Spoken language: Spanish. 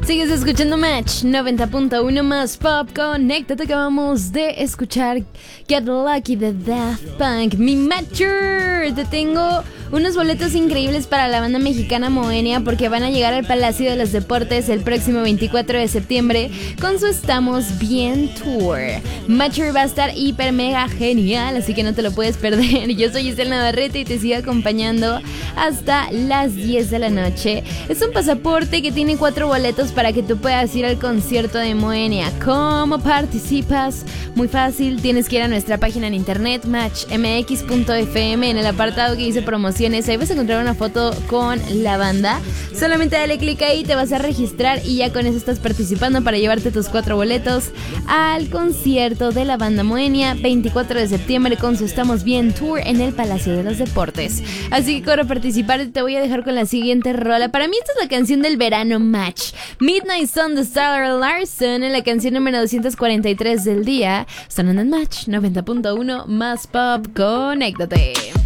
Sigues escuchando Match 90.1 más Pop. Conéctate, acabamos de escuchar Get Lucky de Daft Punk. Mi Matcher, te tengo unos boletos increíbles para la banda mexicana Moenia, porque van a llegar al Palacio de los Deportes el próximo 24 de septiembre con su Estamos Bien Tour. Matcher va a estar hiper mega genial, así que no te lo puedes perder. Yo soy Giselle Navarrete y te sigo acompañando hasta las 10 de la noche. Es un pasaporte que tiene 4 boletos para que tú puedas ir al concierto de Moenia. ¿Cómo participas? Muy fácil, tienes que ir a nuestra página en internet matchmx.fm, en el apartado que dice promociones. Ahí vas a encontrar una foto con la banda. Solamente dale clic ahí, te vas a registrar y ya con eso estás participando para llevarte tus 4 boletos al concierto de la banda Moenia 24 de septiembre con su Estamos Bien Tour en el Palacio de los Deportes. Así que corre a participar y te voy a dejar con la siguiente rola. Para mí esta es la canción del verano, Match. Midnight Sun de Sarah Larson, en la canción número 243 del día, sonando en Match 90.1 más Pop. Conéctate.